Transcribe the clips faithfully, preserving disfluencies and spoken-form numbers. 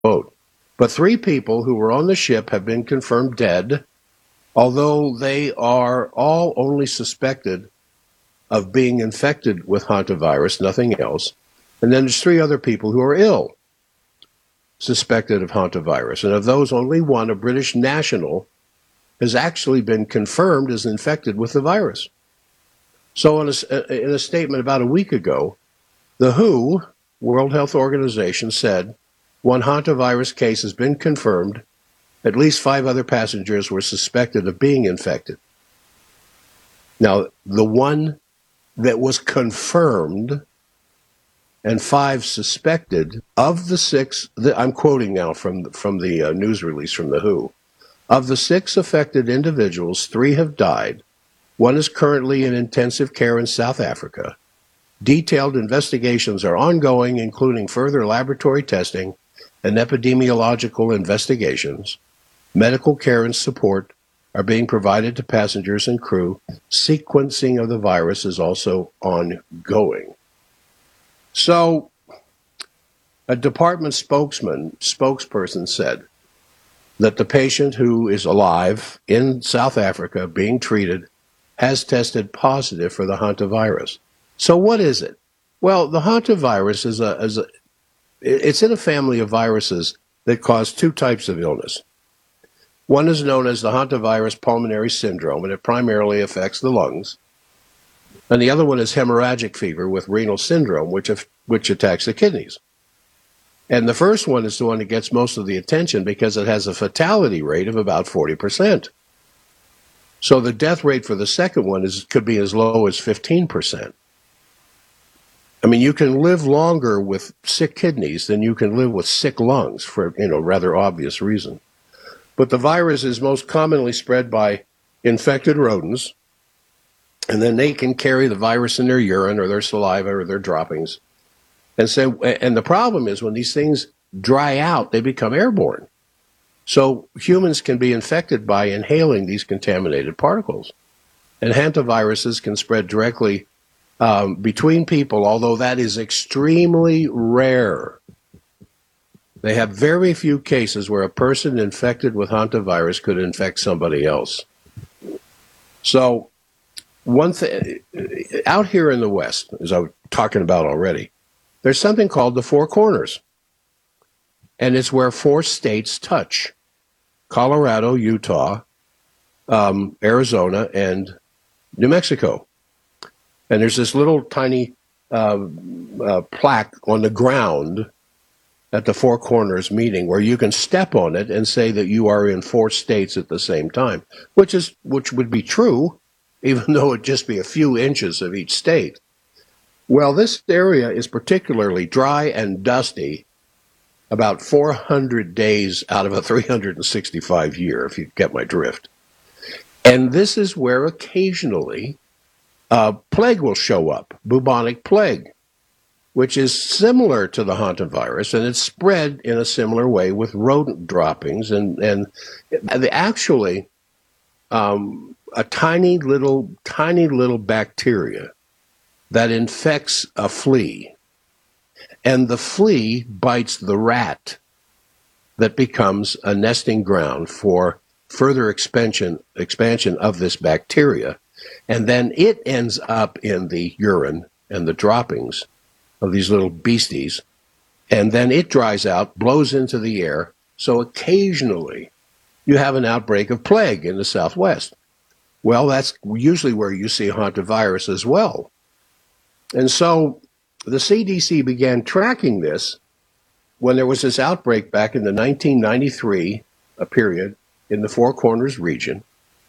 quote. But three people who were on the ship have been confirmed dead, although they are all only suspected of being infected with hantavirus, nothing else. And then there's three other people who are ill, suspected of hantavirus. And of those, only one, a British national, has actually been confirmed as infected with the virus. So in a, in a statement about a week ago, the W H O, World Health Organization, said one hantavirus case has been confirmed. At least five other passengers were suspected of being infected. Now, the one that was confirmed and five suspected, of the six, the, I'm quoting now from, from the uh, news release from the W H O, of the six affected individuals, three have died. One is currently in intensive care in South Africa. Detailed investigations are ongoing, including further laboratory testing and epidemiological investigations. Medical care and support are being provided to passengers and crew. Sequencing of the virus is also ongoing. So, a department spokesman, spokesperson said that the patient who is alive in South Africa being treated has tested positive for the hantavirus. So what is it? Well, the hantavirus is a, is a it's in a family of viruses that cause two types of illness. One is known as the hantavirus pulmonary syndrome, and it primarily affects the lungs. And the other one is hemorrhagic fever with renal syndrome, which, which attacks the kidneys. And the first one is the one that gets most of the attention because it has a fatality rate of about forty percent. So the death rate for the second one is could be as low as fifteen percent. I mean, you can live longer with sick kidneys than you can live with sick lungs for, you know, rather obvious reason. But the virus is most commonly spread by infected rodents, and then they can carry the virus in their urine or their saliva or their droppings. And so, and the problem is when these things dry out, they become airborne. So humans can be infected by inhaling these contaminated particles. And hantaviruses can spread directly um, between people, although that is extremely rare. They have very few cases where a person infected with hantavirus could infect somebody else. So one thing, out here in the West, as I was talking about already, there's something called the Four Corners. And it's where four states touch: Colorado, Utah, um, Arizona, and New Mexico. And there's this little tiny uh, uh, plaque on the ground at the Four Corners meeting where you can step on it and say that you are in four states at the same time, which is which would be true, even though it'd just be a few inches of each state. Well, this area is particularly dry and dusty about four hundred days out of a three hundred sixty-five year, if you get my drift. And this is where occasionally uh, plague will show up, bubonic plague, which is similar to the hantavirus, and it's spread in a similar way with rodent droppings. And, and actually, um, a tiny little, tiny little bacteria that infects a flea, and the flea bites the rat that becomes a nesting ground for further expansion expansion of this bacteria, and then it ends up in the urine and the droppings of these little beasties, and then it dries out, blows into the air, so occasionally you have an outbreak of plague in the Southwest. Well, that's usually where you see hantavirus as well. And so the C D C began tracking this when there was this outbreak back in the nineteen ninety-three a period in the Four Corners region.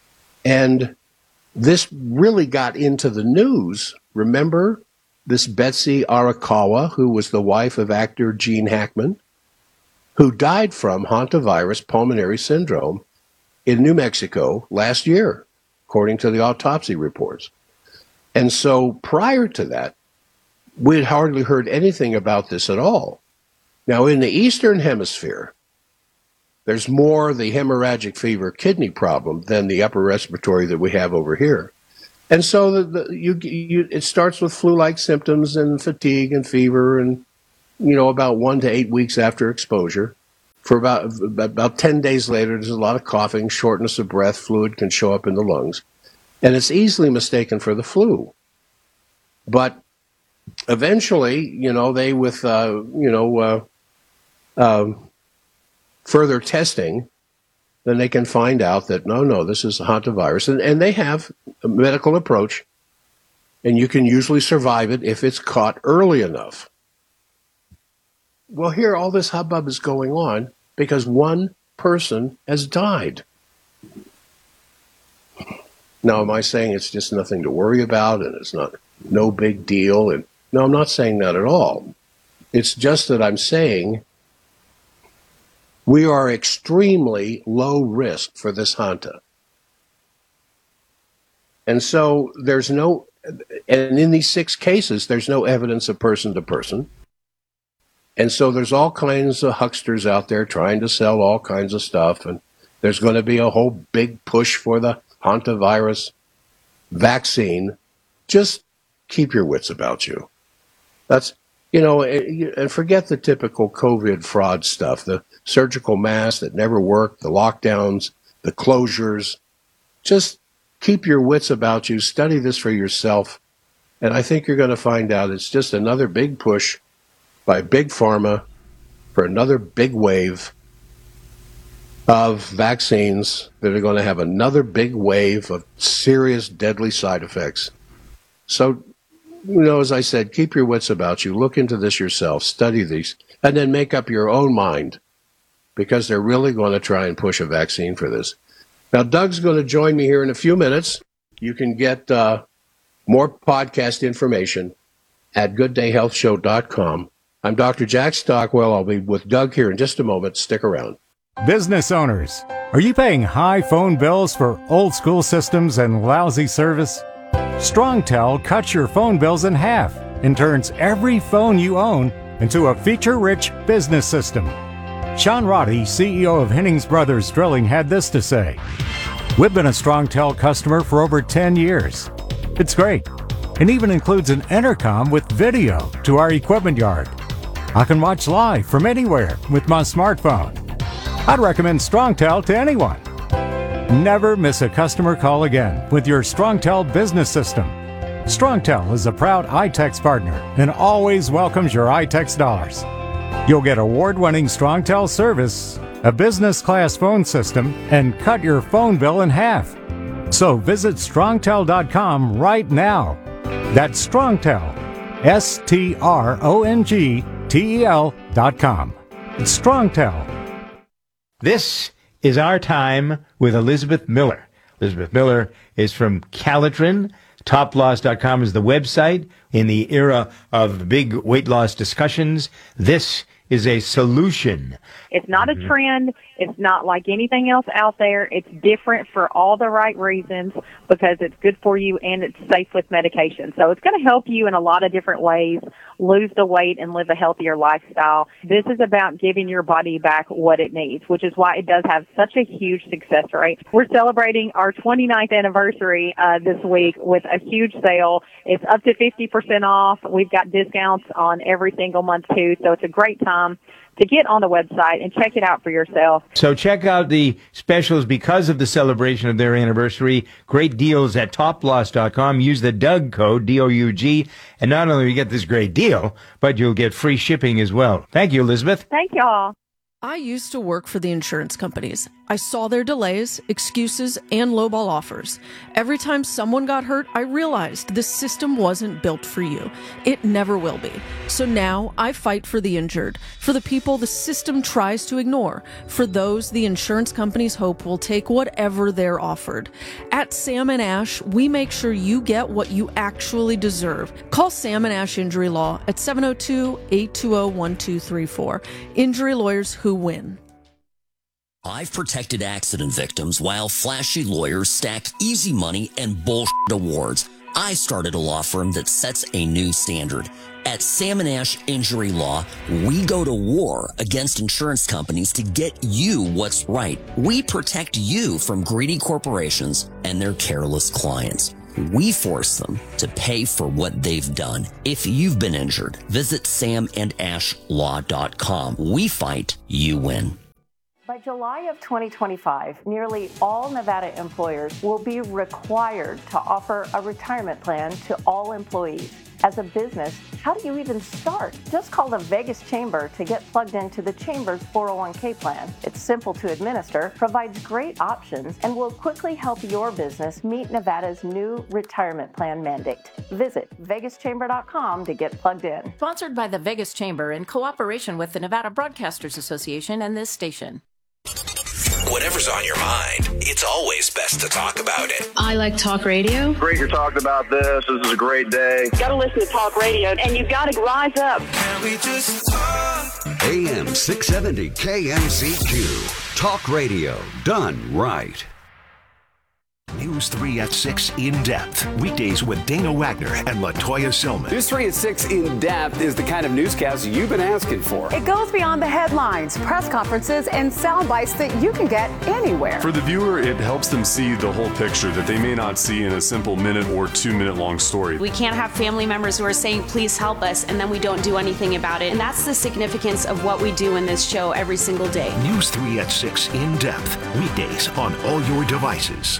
And this really got into the news. Remember this Betsy Arakawa, who was the wife of actor Gene Hackman, who died from hantavirus pulmonary syndrome in New Mexico last year, according to the autopsy reports. And so prior to that, we had hardly heard anything about this at all. Now, in the Eastern Hemisphere, there's more the hemorrhagic fever kidney problem than the upper respiratory that we have over here. And so the, the, you, you, it starts with flu-like symptoms and fatigue and fever and, you know, about one to eight weeks after exposure. For about about ten days later, there's a lot of coughing, shortness of breath, fluid can show up in the lungs, and it's easily mistaken for the flu. But eventually, you know, they with uh, you know uh, uh, further testing, then they can find out that no, no, this is a hantavirus, and and they have a medical approach, and you can usually survive it if it's caught early enough. Well, here, all this hubbub is going on because one person has died. Now, am I saying it's just nothing to worry about and it's not no big deal? And no, I'm not saying that at all. It's just that I'm saying we are extremely low risk for this Hanta. And so there's no, and in these six cases, there's no evidence of person to person. And so there's all kinds of hucksters out there trying to sell all kinds of stuff. And there's going to be a whole big push for the hantavirus vaccine. Just keep your wits about you. That's, you know, and forget the typical COVID fraud stuff, the surgical masks that never worked, the lockdowns, the closures. Just keep your wits about you. Study this for yourself. And I think you're going to find out it's just another big push by Big Pharma for another big wave of vaccines that are going to have another big wave of serious, deadly side effects. So, you know, as I said, keep your wits about you. Look into this yourself. Study these. And then make up your own mind, because they're really going to try and push a vaccine for this. Now, Doug's going to join me here in a few minutes. You can get uh, more podcast information at good day health show dot com. I'm Doctor Jack Stockwell. I'll be with Doug here in just a moment. Stick around. Business owners, are you paying high phone bills for old school systems and lousy service? StrongTel cuts your phone bills in half and turns every phone you own into a feature-rich business system. Sean Roddy, C E O of Hennings Brothers Drilling, had this to say: "We've been a StrongTel customer for over ten years. It's great. It even includes an intercom with video to our equipment yard. I can watch live from anywhere with my smartphone. I'd recommend StrongTel to anyone. Never miss a customer call again with your StrongTel business system. StrongTel is a proud iTex partner and always welcomes your iTex dollars. You'll get award-winning StrongTel service, a business-class phone system, and cut your phone bill in half. So visit strongtel dot com right now. That's StrongTel, S T R O N G T E L dot com. It's StrongTel. This is Our Time with Elizabeth Miller. Elizabeth Miller is from Calitrin. top loss dot com is the website. In the era of big weight loss discussions, this is a solution. It's not a trend. It's not like anything else out there. It's different for all the right reasons because it's good for you and it's safe with medication. So it's going to help you in a lot of different ways lose the weight and live a healthier lifestyle. This is about giving your body back what it needs, which is why it does have such a huge success rate. We're celebrating our twenty-ninth anniversary uh, this week with a huge sale. It's up to fifty percent off. We've got discounts on every single month too, so it's a great time to get on the website and check it out for yourself. So check out the specials because of the celebration of their anniversary. Great deals at top loss dot com. Use the Doug code, D O U G, and not only will you get this great deal, but you'll get free shipping as well. Thank you, Elizabeth. Thank y'all. I used to work for the insurance companies. I saw their delays, excuses, and lowball offers. Every time someone got hurt, I realized this system wasn't built for you. It never will be. So now I fight for the injured, for the people the system tries to ignore, for those the insurance companies hope will take whatever they're offered. At Sam and Ash, we make sure you get what you actually deserve. Call Sam and Ash Injury Law at seven oh two, eight two oh, one two three four. Injury lawyers who win. I've protected accident victims while flashy lawyers stack easy money and bullshit awards. I started a law firm that sets a new standard. At Sam and Ash Injury Law, we go to war against insurance companies to get you what's right. We protect you from greedy corporations and their careless clients. We force them to pay for what they've done. If you've been injured, visit sam and ash law dot com. We fight, you win. By July of twenty twenty-five, nearly all Nevada employers will be required to offer a retirement plan to all employees. As a business, how do you even start? Just call the Vegas Chamber to get plugged into the Chamber's four oh one k plan. It's simple to administer, provides great options, and will quickly help your business meet Nevada's new retirement plan mandate. Visit vegas chamber dot com to get plugged in. Sponsored by the Vegas Chamber in cooperation with the Nevada Broadcasters Association and this station. Whatever's on your mind, it's always best to talk about it. I like talk radio. Great you're talking about this. This is a great day. Got to listen to talk radio, and you've got to rise up. Can we just talk? A M six seventy K M C Q. Talk radio done right. News three at six In Depth. Weekdays with Dana Wagner and LaToya Silman. News three at six In Depth is the kind of newscast you've been asking for. It goes beyond the headlines, press conferences, and sound bites that you can get anywhere. For the viewer, it helps them see the whole picture that they may not see in a simple minute or two minute long story. We can't have family members who are saying, please help us, and then we don't do anything about it. And that's the significance of what we do in this show every single day. News three at six In Depth. Weekdays on all your devices.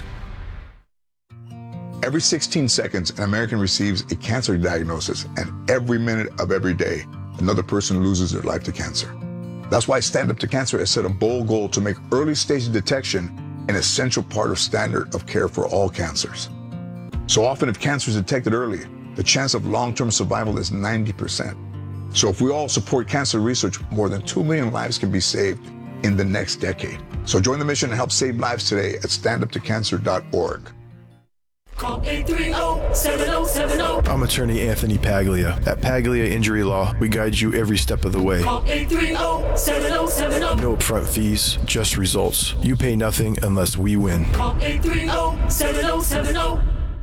Every sixteen seconds, an American receives a cancer diagnosis, and every minute of every day, another person loses their life to cancer. That's why Stand Up to Cancer has set a bold goal to make early stage detection an essential part of standard of care for all cancers. So often, if cancer is detected early, the chance of long-term survival is ninety percent. So if we all support cancer research, more than two million lives can be saved in the next decade. So join the mission and help save lives today at stand up to cancer dot org. Call eight three zero, seven zero seven zero. I'm attorney Anthony Paglia. At Paglia Injury Law, we guide you every step of the way. Call eight three zero, seven zero seven zero. No upfront fees, just results. You pay nothing unless we win. Call eight three zero, seven zero seven zero.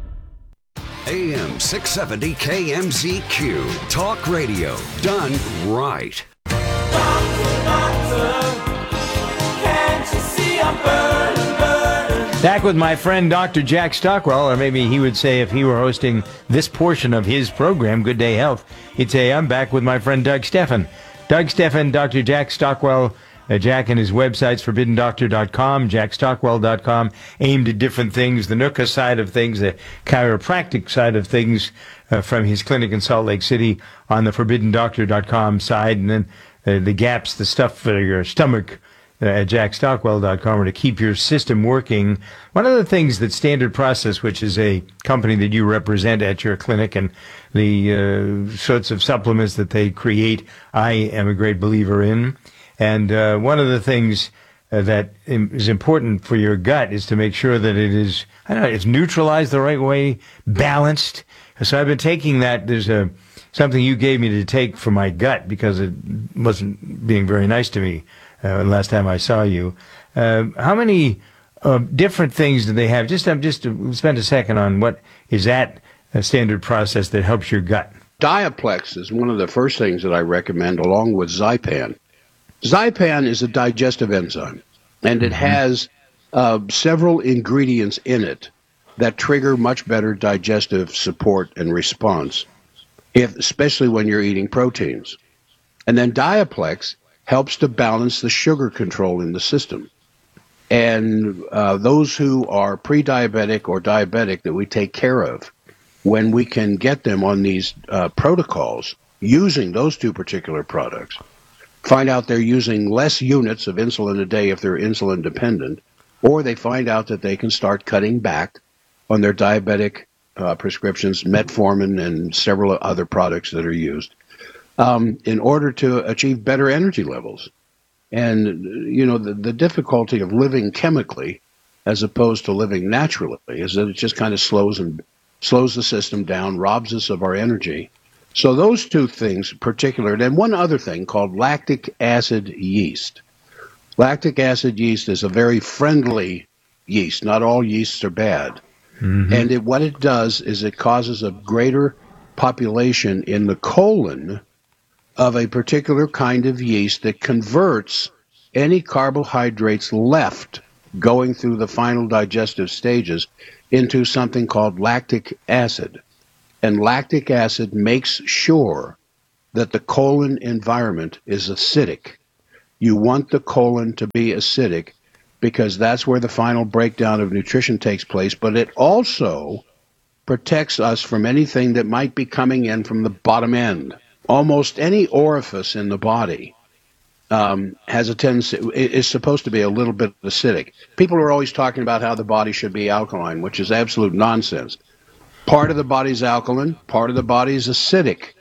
A M six seventy K M Z Q. Talk radio done right. Doctor, doctor, can't you see I'm burning, burning? Back with my friend Doctor Jack Stockwell, or maybe he would say if he were hosting this portion of his program, Good Day Health, he'd say, I'm back with my friend Doug Steffen. Doug Steffen, Doctor Jack Stockwell, uh, Jack and his websites, forbidden doctor dot com, jack stockwell dot com, aimed at different things, the N U C A side of things, the chiropractic side of things uh, from his clinic in Salt Lake City on the forbidden doctor dot com side, and then uh, the gaps, the stuff for your stomach, Uh, at jack stockwell dot com, or to keep your system working. One of the things that Standard Process, which is a company that you represent at your clinic, and the uh, sorts of supplements that they create, I am a great believer in. And uh, one of the things uh, that is important for your gut is to make sure that it is, I don't know, it's neutralized the right way, balanced. So I've been taking that. There's a something you gave me to take for my gut because it wasn't being very nice to me Uh, last time I saw you. Uh, how many uh, different things do they have? Just um, just to spend a second on what is that uh, Standard Process that helps your gut. Diaplex is one of the first things that I recommend, along with Zypan. Zypan is a digestive enzyme, and it mm-hmm. has uh, several ingredients in it that trigger much better digestive support and response, if, especially when you're eating proteins. And then Diaplex helps to balance the sugar control in the system. And uh, those who are pre-diabetic or diabetic that we take care of, when we can get them on these uh, protocols using those two particular products, find out they're using less units of insulin a day if they're insulin dependent, or they find out that they can start cutting back on their diabetic uh, prescriptions, metformin and several other products that are used, Um, in order to achieve better energy levels. And, you know, the, the difficulty of living chemically as opposed to living naturally is that it just kind of slows and slows the system down, robs us of our energy. So those two things in particular, and one other thing called lactic acid yeast. Lactic acid yeast is a very friendly yeast. Not all yeasts are bad. Mm-hmm. And it, what it does is it causes a greater population in the colon of a particular kind of yeast that converts any carbohydrates left going through the final digestive stages into something called lactic acid. And lactic acid makes sure that the colon environment is acidic. You want the colon to be acidic because that's where the final breakdown of nutrition takes place, but it also protects us from anything that might be coming in from the bottom end. Almost any orifice in the body um, has a tendency, is supposed to be a little bit acidic. People are always talking about how the body should be alkaline, which is absolute nonsense. Part of the body's alkaline, part of the body is acidic.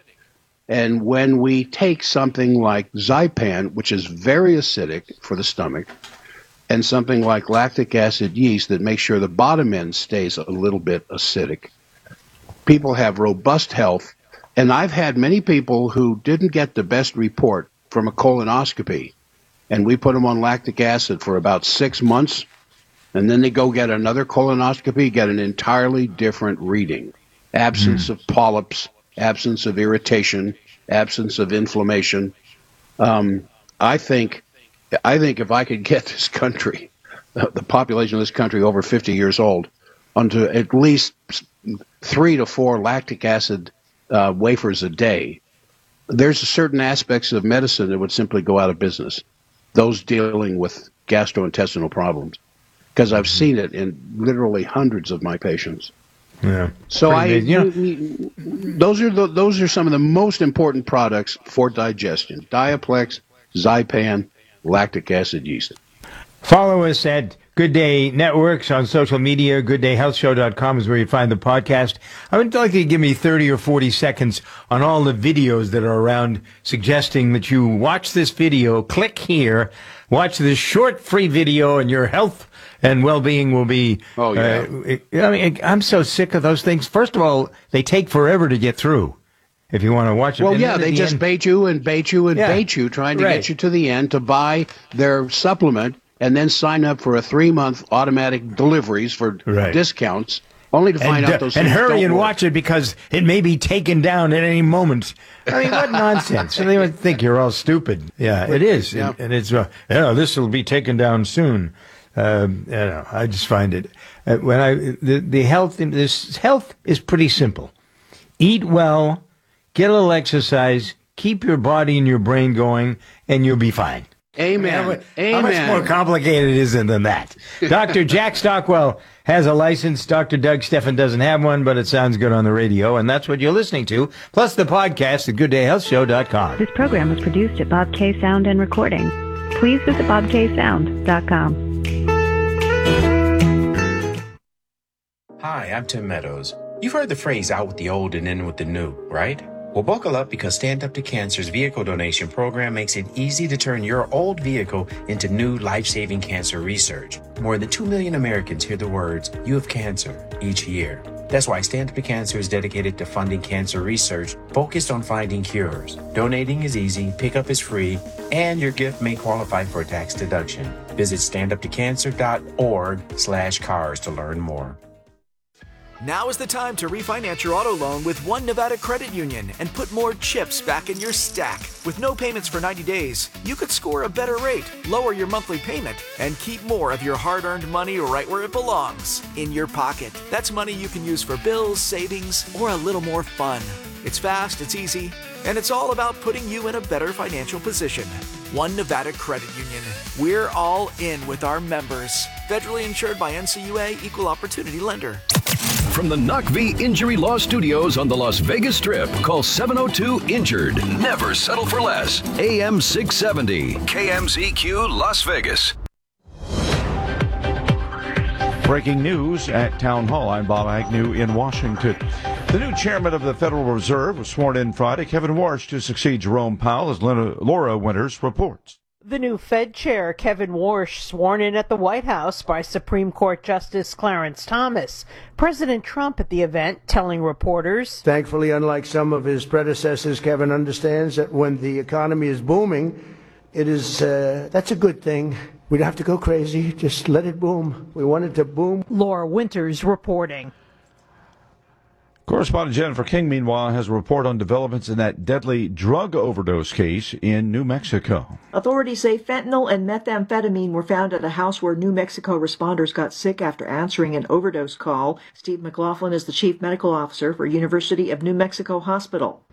And when we take something like Zypan, which is very acidic for the stomach, and something like lactic acid yeast that makes sure the bottom end stays a little bit acidic, people have robust health. And I've had many people who didn't get the best report from a colonoscopy, and we put them on lactic acid for about six months, and then they go get another colonoscopy, get an entirely different reading. Absence mm. of polyps, absence of irritation, absence of inflammation. Um, I think, I think if I could get this country, the population of this country over fifty years old, onto at least three to four lactic acid uh, wafers a day, there's certain aspects of medicine that would simply go out of business. Those dealing with gastrointestinal problems, because I've seen it in literally hundreds of my patients. Yeah. So I, you know, those are the, those are some of the most important products for digestion: Diaplex, Zypan, lactic acid yeast. Follow us at Good Day Networks on social media. good day health show dot com is where you find the podcast. I would like you to give me thirty or forty seconds on all the videos that are around suggesting that you watch this video, click here, watch this short free video, and your health and well-being will be... Oh, yeah. Uh, I mean, I'm so sick of those things. First of all, they take forever to get through if you want to watch it. Well, and yeah, they the just end, bait you and bait you and yeah, bait you, trying to right. get you to the end to buy their supplement and then sign up for a three-month automatic deliveries for right. discounts, only to find and, out those and things hurry don't and work. watch it because it may be taken down at any moment. I mean, what nonsense! And they would think you're all stupid. Yeah, it is, yeah. and, and it's uh, yeah, this will be taken down soon. Um, you know, I just find it uh, when I the the health this health is pretty simple. Eat well, get a little exercise, keep your body and your brain going, and you'll be fine. Amen. I mean, how, Amen. How much more complicated is it than that? Doctor Jack Stockwell has a license. Doctor Doug Steffen doesn't have one, but it sounds good on the radio, and that's what you're listening to, plus the podcast at good day health show dot com. This program was produced at Bob K Sound and Recording. Please visit bob k sound dot com. Hi, I'm Tim Meadows. You've heard the phrase out with the old and in with the new, right? Well, buckle up because Stand Up to Cancer's vehicle donation program makes it easy to turn your old vehicle into new life-saving cancer research. More than two million Americans hear the words, "You have cancer," each year. That's why Stand Up to Cancer is dedicated to funding cancer research focused on finding cures. Donating is easy, pickup is free, and your gift may qualify for a tax deduction. Visit stand up to cancer dot org slash cars to learn more. Now is the time to refinance your auto loan with One Nevada Credit Union and put more chips back in your stack. With no payments for ninety days, you could score a better rate, lower your monthly payment, and keep more of your hard-earned money right where it belongs, in your pocket. That's money you can use for bills, savings, or a little more fun. It's fast, it's easy, and it's all about putting you in a better financial position. One Nevada Credit Union. We're all in with our members. Federally insured by N C U A, Equal Opportunity Lender. From the Knock V Injury Law Studios on the Las Vegas Strip, call seven oh two injured. Never settle for less. A M six seventy, K M Z Q Las Vegas. Breaking news at Town Hall. I'm Bob Agnew in Washington. The new chairman of the Federal Reserve was sworn in Friday, Kevin Warsh, to succeed Jerome Powell, as Laura Winters reports. The new Fed chair, Kevin Warsh, sworn in at the White House by Supreme Court Justice Clarence Thomas. President Trump at the event telling reporters, "Thankfully, unlike some of his predecessors, Kevin understands that when the economy is booming, it is, uh, that's a good thing. We don't have to go crazy. Just let it boom. We want it to boom." Laura Winters reporting. Correspondent Jennifer King, meanwhile, has a report on developments in that deadly drug overdose case in New Mexico. Authorities say fentanyl and methamphetamine were found at a house where New Mexico responders got sick after answering an overdose call. Steve McLaughlin is the chief medical officer for University of New Mexico Hospital.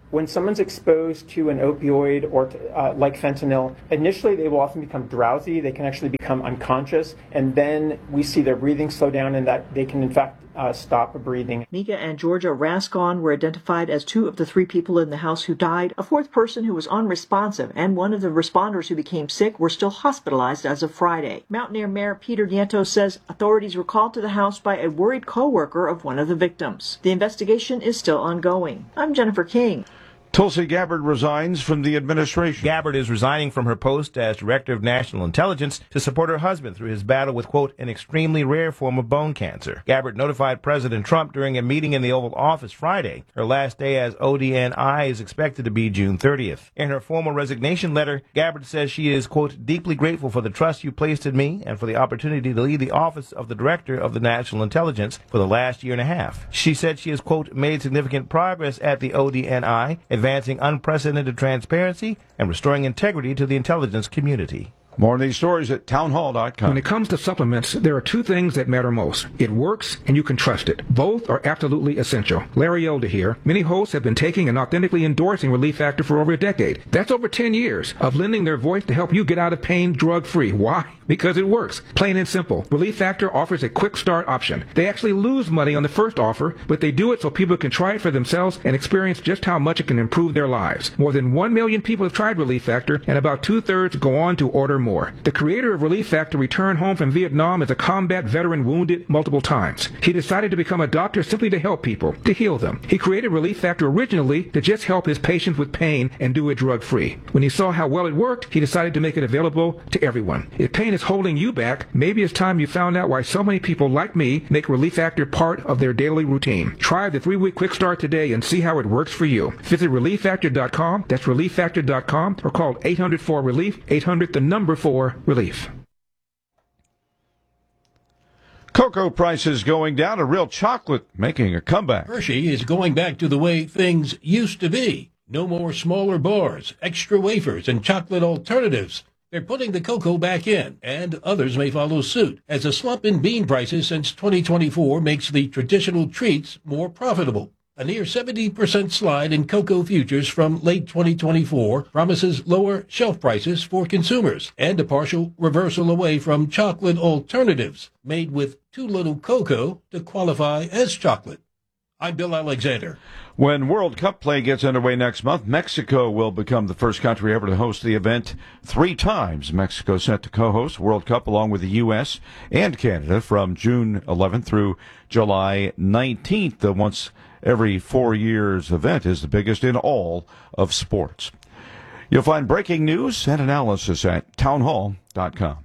When someone's exposed to an opioid or uh, like fentanyl, initially they will often become drowsy. They can actually become unconscious, and then we see their breathing slow down, and that they can in fact uh, stop breathing. Mika and Georgia Rascon were identified as two of the three people in the house who died. A fourth person who was unresponsive and one of the responders who became sick were still hospitalized as of Friday. Mountaineer Mayor Peter Nieto says authorities were called to the house by a worried co-worker of one of the victims. The investigation is still ongoing. I'm Jennifer King. Tulsi Gabbard resigns from the administration. Gabbard is resigning from her post as Director of National Intelligence to support her husband through his battle with, quote, an extremely rare form of bone cancer. Gabbard notified President Trump during a meeting in the Oval Office Friday. Her last day as O D N I is expected to be June thirtieth. In her formal resignation letter, Gabbard says she is, quote, deeply grateful for the trust you placed in me and for the opportunity to lead the office of the Director of the National Intelligence for the last year and a half. She said she has, quote, made significant progress at the O D N I, advancing unprecedented transparency and restoring integrity to the intelligence community. More on these stories at townhall dot com. When it comes to supplements, there are two things that matter most. It works and you can trust it. Both are absolutely essential. Larry Elder here. Many hosts have been taking and authentically endorsing Relief Factor for over a decade. That's over ten years of lending their voice to help you get out of pain drug-free. Why? Because it works. Plain and simple. Relief Factor offers a quick start option. They actually lose money on the first offer, but they do it so people can try it for themselves and experience just how much it can improve their lives. More than one million people have tried Relief Factor, and about two-thirds go on to order more. The creator of Relief Factor returned home from Vietnam as a combat veteran wounded multiple times. He decided to become a doctor simply to help people, to heal them. He created Relief Factor originally to just help his patients with pain and do it drug-free. When he saw how well it worked, he decided to make it available to everyone. If pain is holding you back, maybe it's time you found out why so many people like me make Relief Factor part of their daily routine. Try the three-week quick start today and see how it works for you. Visit relief factor dot com, that's relief factor dot com, or call eight hundred four relief, eight hundred the number four relief. Cocoa prices going down, a real chocolate making a comeback. Hershey is going back to the way things used to be. No more smaller bars, extra wafers, and chocolate alternatives. They're putting the cocoa back in, and others may follow suit, as a slump in bean prices since twenty twenty-four makes the traditional treats more profitable. A near seventy percent slide in cocoa futures from late twenty twenty-four promises lower shelf prices for consumers and a partial reversal away from chocolate alternatives made with too little cocoa to qualify as chocolate. I'm Bill Alexander. When World Cup play gets underway next month, Mexico will become the first country ever to host the event three times. Mexico set to co-host World Cup along with the U S and Canada from June eleventh through July nineteenth. The once every four years event is the biggest in all of sports. You'll find breaking news and analysis at townhall dot com.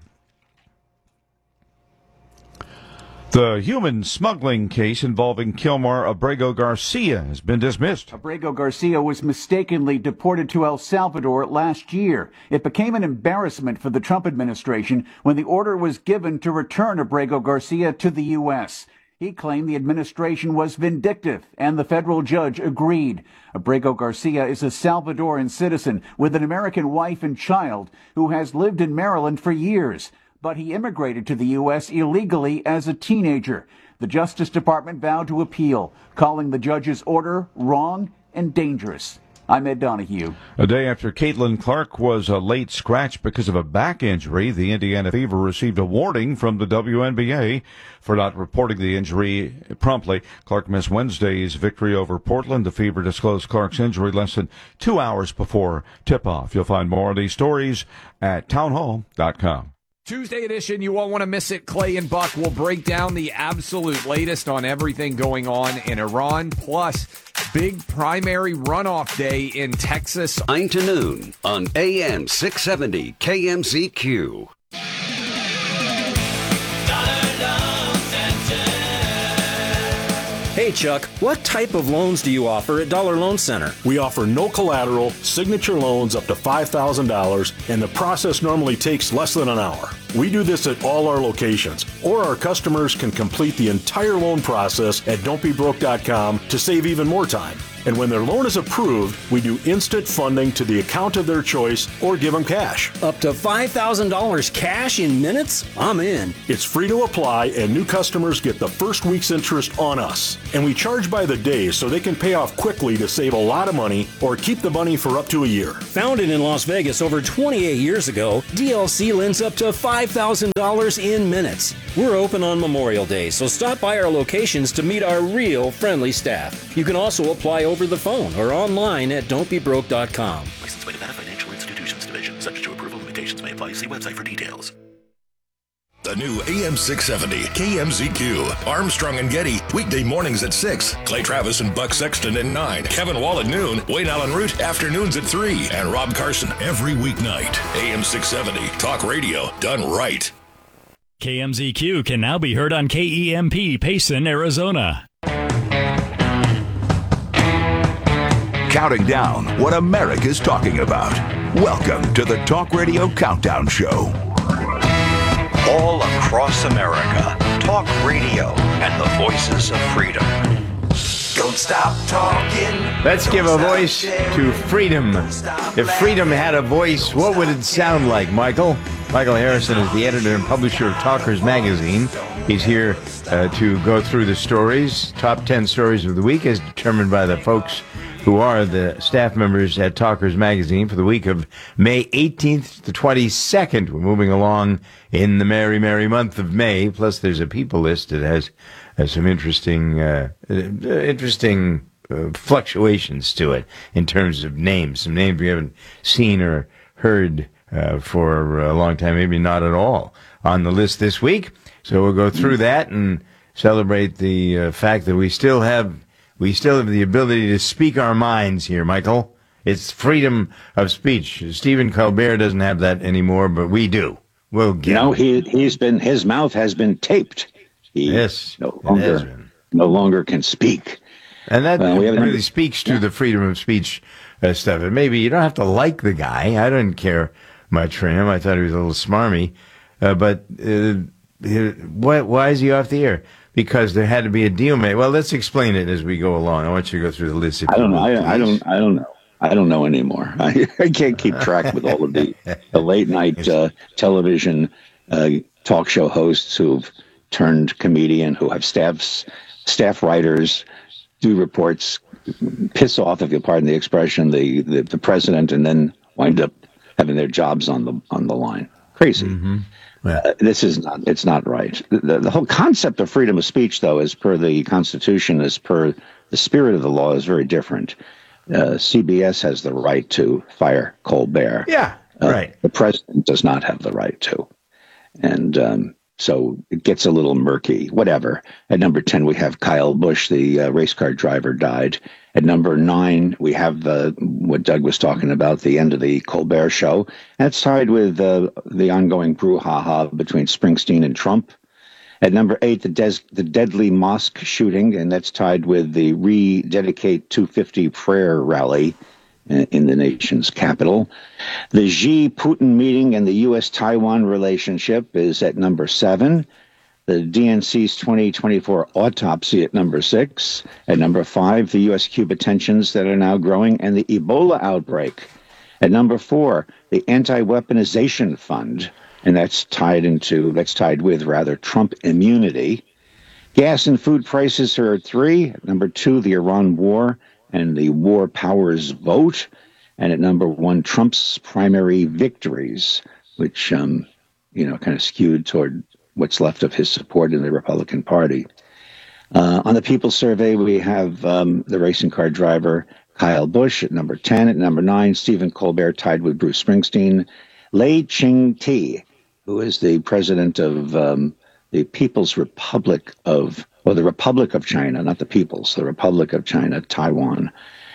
The human smuggling case involving Kilmar Abrego Garcia has been dismissed. Abrego Garcia was mistakenly deported to El Salvador last year. It became an embarrassment for the Trump administration when the order was given to return Abrego Garcia to the U S. He claimed the administration was vindictive, and the federal judge agreed. Abrego Garcia is a Salvadoran citizen with an American wife and child who has lived in Maryland for years. But he immigrated to the U S illegally as a teenager. The Justice Department vowed to appeal, calling the judge's order wrong and dangerous. I'm Ed Donahue. A day after Caitlin Clark was a late scratch because of a back injury, the Indiana Fever received a warning from the W N B A for not reporting the injury promptly. Clark missed Wednesday's victory over Portland. The Fever disclosed Clark's injury less than two hours before tip-off. You'll find more of these stories at townhall dot com. Tuesday edition, you won't want to miss it. Clay and Buck will break down the absolute latest on everything going on in Iran, plus big primary runoff day in Texas. nine to noon on A M six seventy K M Z Q. Hey, Chuck, what type of loans do you offer at Dollar Loan Center? We offer no collateral, signature loans up to five thousand dollars, and the process normally takes less than an hour. We do this at all our locations, or our customers can complete the entire loan process at don't be broke dot com to save even more time. And when their loan is approved, we do instant funding to the account of their choice or give them cash. Up to five thousand dollars cash in minutes? I'm in. It's free to apply, and new customers get the first week's interest on us. And we charge by the day so they can pay off quickly to save a lot of money or keep the money for up to a year. Founded in Las Vegas over twenty-eight years ago, D L C lends up to five thousand dollars in minutes. We're open on Memorial Day, so stop by our locations to meet our real friendly staff. You can also apply over the phone or online at don't be broke dot com. Licensed by Nevada Financial Institutions Division. Subject to approval, limitations may apply. See website for details. The new A M six seventy K M Z Q. Armstrong and Getty, weekday mornings at six. Clay Travis and Buck Sexton at nine. Kevin Wall at noon. Wayne Allen Root, afternoons at three. And Rob Carson every weeknight. A M six seventy, talk radio done right. K M Z Q can now be heard on K E M P Payson, Arizona. Counting down what America's talking about. Welcome to the Talk Radio Countdown Show. All across America, talk radio and the voices of freedom. Don't stop talking. Let's give a voice to freedom. If freedom had a voice, what would it sound like, Michael? Michael Harrison is the editor and publisher of Talkers Magazine. He's here uh, to go through the stories, top ten stories of the week as determined by the folks who are the staff members at Talkers Magazine for the week of May eighteenth to twenty-second. We're moving along in the merry, merry month of May. Plus, there's a people list that has, has some interesting, uh, uh, interesting uh, fluctuations to it in terms of names. Some names we haven't seen or heard uh, for a long time, maybe not at all, on the list this week. So we'll go through that and celebrate the uh, fact that we still have We still have the ability to speak our minds here, Michael. It's freedom of speech. Stephen Colbert doesn't have that anymore, but we do. We'll get. You know, he he's been his mouth has been taped. He yes, no longer no longer can speak, and that uh, really under, speaks to yeah. the freedom of speech uh, stuff. And maybe you don't have to like the guy. I didn't care much for him. I thought he was a little smarmy, uh, but uh, why why is he off the air? Because there had to be a deal made. Well, let's explain it as we go along. I want you to go through the list. I don't know. I, I don't. I don't know. I don't know anymore. I, I can't keep track with all of the, the late night uh, television uh, talk show hosts who've turned comedian, who have staffs, staff writers, do reports, piss off, if you'll pardon the expression, the, the, the president, and then wind up having their jobs on the on the line. Crazy. Mm-hmm. Yeah. Uh, this is not, it's not right. The, the whole concept of freedom of speech, though, as per the Constitution, as per the spirit of the law, is very different. Uh, C B S has the right to fire Colbert. Yeah, uh, right. The president does not have the right to. And um, so it gets a little murky, whatever. At number ten, we have Kyle Busch, the uh, race car driver, died. At number nine, we have the, what Doug was talking about, the end of the Colbert show. That's tied with uh, the ongoing brouhaha between Springsteen and Trump. At number eight, the, des- the deadly mosque shooting, and that's tied with the Rededicate two fifty prayer rally in the nation's capital. The Xi-Putin meeting and the U S Taiwan relationship is at number seven. The D N C's twenty twenty-four autopsy at number six. At number five, the U S-Cuba tensions that are now growing, and the Ebola outbreak. At number four, the anti-weaponization fund, and that's tied into, that's tied with, rather, Trump immunity. Gas and food prices are at three. At number two, the Iran war and the war powers vote. And at number one, Trump's primary victories, which, um, you know, kind of skewed toward what's left of his support in the Republican Party. Uh, on the People's Survey, we have um, the racing car driver Kyle Busch at number ten. At number nine, Stephen Colbert tied with Bruce Springsteen. Lei Ching-te, who is the president of um, the People's Republic of, or the Republic of China, not the People's, the Republic of China, Taiwan.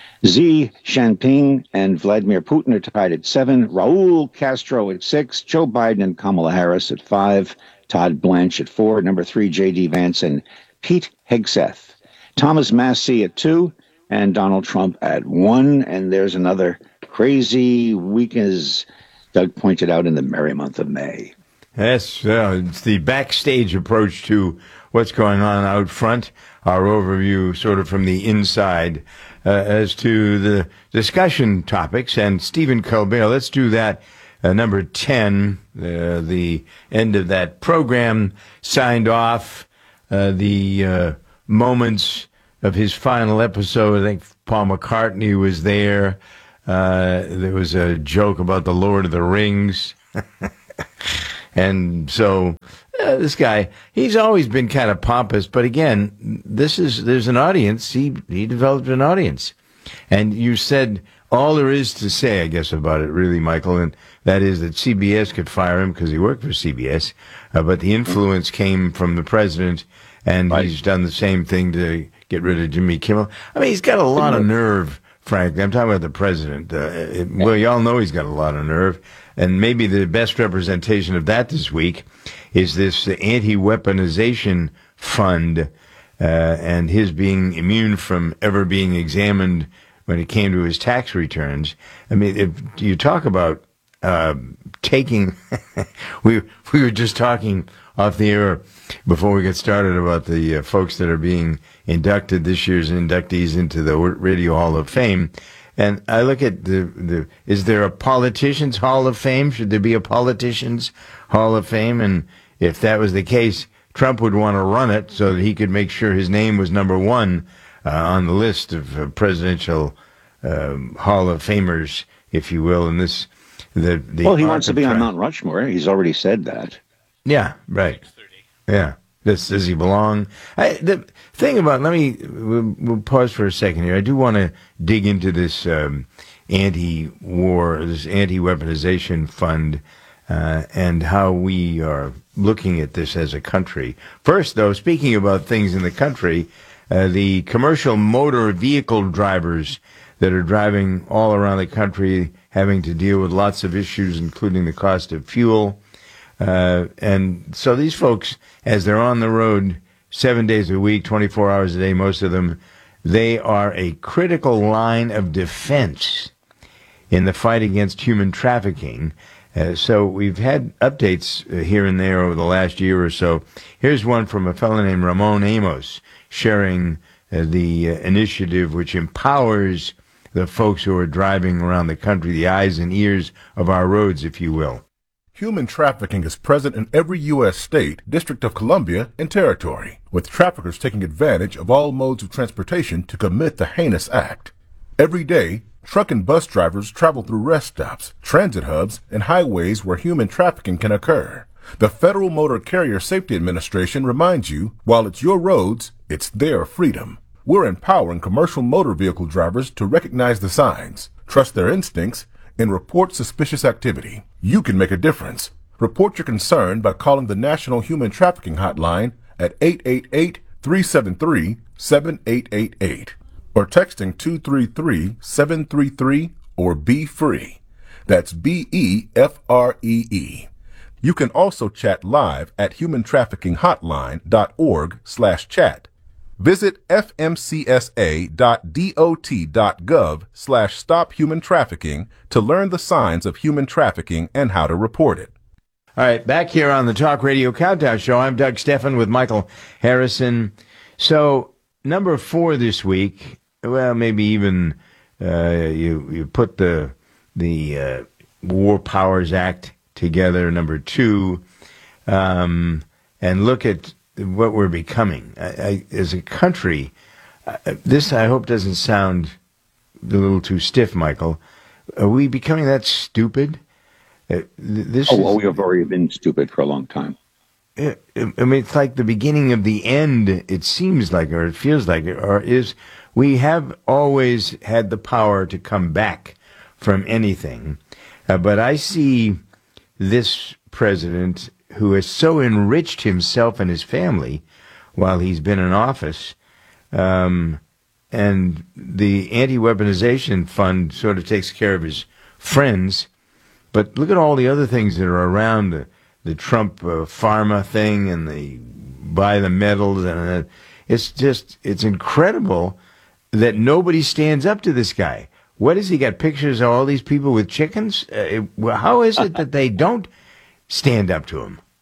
Xi Jinping and Vladimir Putin are tied at seven. Raul Castro at six. Joe Biden and Kamala Harris at five. Todd Blanche at four. Number three, J D Vance and Pete Hegseth. Thomas Massie at two. And Donald Trump at one. And there's another crazy week, as Doug pointed out, in the merry month of May. Yes, uh, it's the backstage approach to what's going on out front. Our overview sort of from the inside uh, as to the discussion topics. And Stephen Colbert, let's do that. Uh, number ten, uh, the end of that program, signed off uh, the uh, moments of his final episode. I think Paul McCartney was there. Uh, there was a joke about the Lord of the Rings. And so uh, this guy, he's always been kind of pompous. But again, this is there's an audience. He he developed an audience. And you said all there is to say, I guess, about it, really, Michael, and that is that C B S could fire him because he worked for C B S. Uh, but the influence came from the president, and right. he's done the same thing to get rid of Jimmy Kimmel. I mean, he's got a lot of nerve, frankly. I'm talking about the president. Uh, it, well, y'all know he's got a lot of nerve. And maybe the best representation of that this week is this anti-weaponization fund uh, and his being immune from ever being examined when it came to his tax returns. I mean, if you talk about uh, taking, we we were just talking off the air before we get started about the uh, folks that are being inducted, this year's inductees into the Radio Hall of Fame. And I look at the, the, is there a Politicians Hall of Fame? Should there be a Politicians Hall of Fame? And if that was the case, Trump would want to run it so that he could make sure his name was number one uh, on the list of uh, presidential um, Hall of Famers, if you will. And this, the, the well, he wants to be on Mount Rushmore. He's already said that. Yeah, right. Yeah. Does, does he belong? I, the thing about, let me, we'll, we'll pause for a second here. I do want to dig into this um, anti-war, this anti-weaponization fund, uh, and how we are looking at this as a country. First, though, speaking about things in the country, uh, the commercial motor vehicle drivers that are driving all around the country having to deal with lots of issues, including the cost of fuel. Uh, and so these folks, as they're on the road seven days a week, twenty-four hours a day, most of them, they are a critical line of defense in the fight against human trafficking. Uh, so we've had updates uh, here and there over the last year or so. Here's one from a fellow named Ramon Amos sharing uh, the uh, initiative which empowers the folks who are driving around the country, the eyes and ears of our roads, if you will. Human trafficking is present in every U S state, District of Columbia, and territory, with traffickers taking advantage of all modes of transportation to commit the heinous act. Every day, truck and bus drivers travel through rest stops, transit hubs, and highways where human trafficking can occur. The Federal Motor Carrier Safety Administration reminds you, while it's your roads, it's their freedom. We're empowering commercial motor vehicle drivers to recognize the signs, trust their instincts, and report suspicious activity. You can make a difference. Report your concern by calling the National Human Trafficking Hotline at eight eight eight, three seven three, seven eight eight eight or texting two three three, seven three three or Be Free. That's B E F R E E. You can also chat live at human trafficking hotline dot org slash chat. Visit f m c s a dot dot dot gov slash stop human trafficking to learn the signs of human trafficking and how to report it. All right, back here on the Talk Radio Countdown Show, I'm Doug Steffen with Michael Harrison. So, number four this week, well, maybe even uh, you you put the the uh, War Powers Act together, number two, um, and look at what we're becoming I, I, as a country. Uh, this, I hope, doesn't sound a little too stiff, Michael. Are we becoming that stupid? Uh, this oh, well, is, we have already been stupid for a long time. I mean, it's like the beginning of the end, it seems like, or it feels like it, or is, we have always had the power to come back from anything. Uh, but I see this president who has so enriched himself and his family while he's been in office, um, and the anti-weaponization fund sort of takes care of his friends. But look at all the other things that are around the, the Trump uh, pharma thing and the buy the medals. And uh, it's just, it's incredible that nobody stands up to this guy. What has he got? Pictures of all these people with chickens? Uh, it, how is it that they don't stand up to him?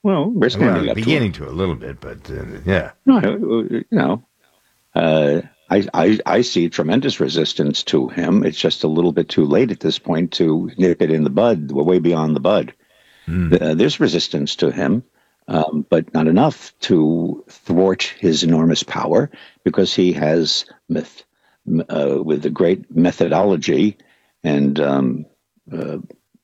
Well, we're standing well, up beginning to, to a little bit, but uh, yeah. No, you know, uh, I, I I see tremendous resistance to him. It's just a little bit too late at this point to nip it in the bud. We're way beyond the bud. Mm. Uh, there's resistance to him, um, but not enough to thwart his enormous power, because he has, myth, uh, with a great methodology and um, uh,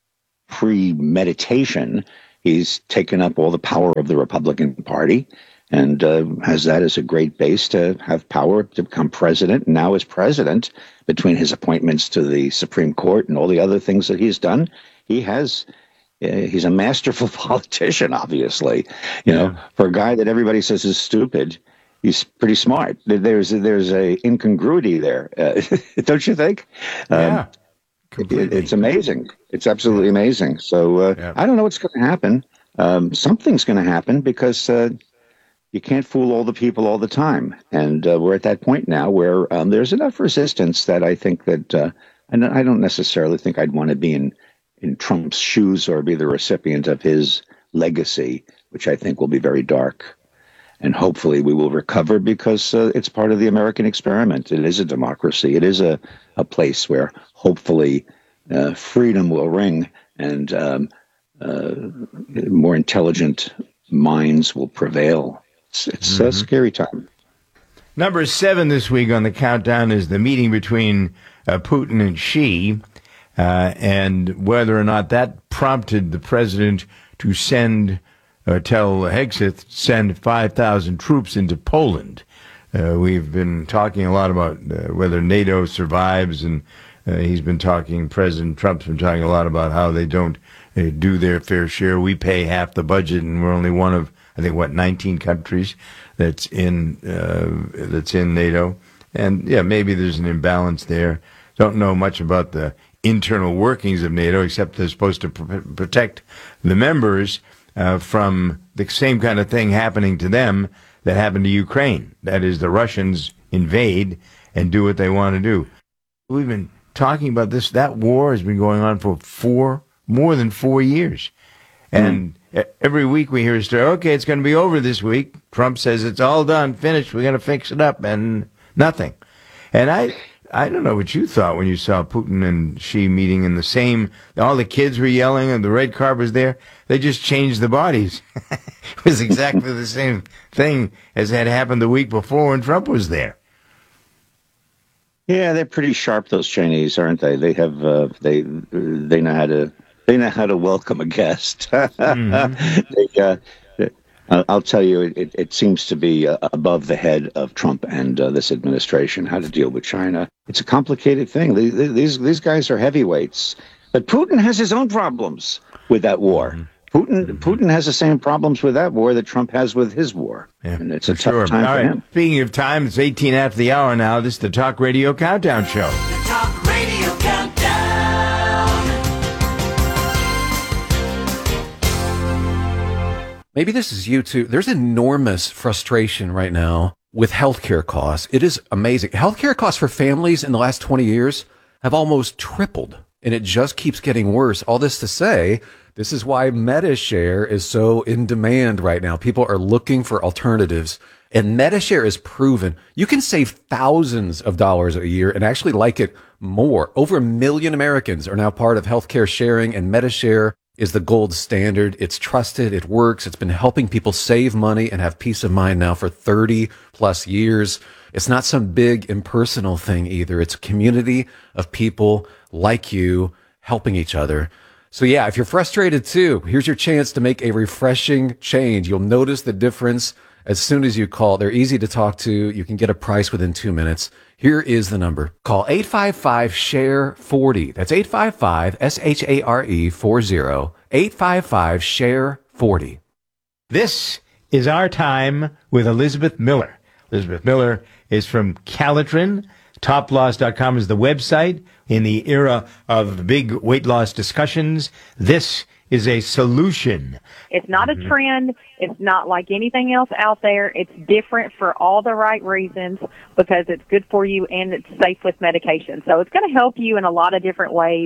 premeditation, he's taken up all the power of the Republican Party and uh, has that as a great base to have power to become president. And now as president, between his appointments to the Supreme Court and all the other things that he's done, he has... Uh, he's a masterful politician, obviously. You know, for a guy that everybody says is stupid, he's pretty smart. There's there's a incongruity there, uh, don't you think? Yeah, um, it, it's amazing. It's absolutely amazing. So uh, yeah. I don't know what's going to happen. Um, something's going to happen, because uh, you can't fool all the people all the time, and uh, we're at that point now where um, there's enough resistance that I think that uh, and I don't necessarily think I'd want to be in. in Trump's shoes or be the recipient of his legacy, which I think will be very dark. And hopefully we will recover, because uh, it's part of the American experiment. It is a democracy. It is a, a place where hopefully uh, freedom will ring, and um, uh, more intelligent minds will prevail. It's, it's mm-hmm. a scary time. Number seven this week on the countdown is the meeting between uh, Putin and Xi. Uh, and whether or not that prompted the president to send, uh, tell Hegseth, send five thousand troops into Poland. Uh, we've been talking a lot about uh, whether NATO survives, and uh, he's been talking, President Trump's been talking a lot about how they don't uh, do their fair share. We pay half the budget, and we're only one of, I think, what, nineteen countries that's in, uh, that's in NATO. And, yeah, maybe there's an imbalance there. Don't know much about the internal workings of NATO, except they're supposed to pr- protect the members uh, from the same kind of thing happening to them that happened to Ukraine. That is, the Russians invade and do what they want to do. We've been talking about this. That war has been going on for four, more than four years. And mm. every week we hear a story, okay, it's going to be over this week. Trump says it's all done, finished, we're going to fix it up, and nothing. And I... I don't know what you thought when you saw Putin and Xi meeting in the same, all the kids were yelling and the red carpet was there. They just changed the bodies. It was exactly the same thing as had happened the week before when Trump was there. Yeah, they're pretty sharp, those Chinese, aren't they? They have, uh, they, they know how to, they know how to welcome a guest. Mm-hmm. they, uh, I'll tell you, it, it seems to be uh, above the head of Trump and uh, this administration how to deal with China. It's a complicated thing. These these guys are heavyweights, but Putin has his own problems with that war. Mm-hmm. Putin mm-hmm. Putin has the same problems with that war that Trump has with his war, yeah, and it's a tough sure. time All for right. him. Speaking of time, it's eighteen after the hour now. This is the Talk Radio Countdown Show. The Talk Radio Countdown. Maybe this is you too. There's enormous frustration right now with healthcare costs. It is amazing. Healthcare costs for families in the last twenty years have almost tripled, and it just keeps getting worse. All this to say, this is why MediShare is so in demand right now. People are looking for alternatives, and MediShare is proven. You can save thousands of dollars a year and actually like it more. Over a million Americans are now part of healthcare sharing, and MediShare is the gold standard. It's trusted. It works. It's been helping people save money and have peace of mind now for thirty plus years. It's not some big impersonal thing either. It's a community of people like you helping each other. So yeah, if you're frustrated too, here's your chance to make a refreshing change. You'll notice the difference as soon as you call. They're easy to talk to. You can get a price within two minutes. Here is the number. Call eight five five, S H A R E, forty. That's eight five five, S H A R E, forty. eight five five, S H A R E, forty. This is Our Time with Elizabeth Miller. Elizabeth Miller is from Calitrin. top loss dot com is the website. In the era of big weight loss discussions, this is a solution. It's not a trend. It's not like anything else out there. It's different for all the right reasons because it's good for you and it's safe with medication. So it's going to help you in a lot of different ways.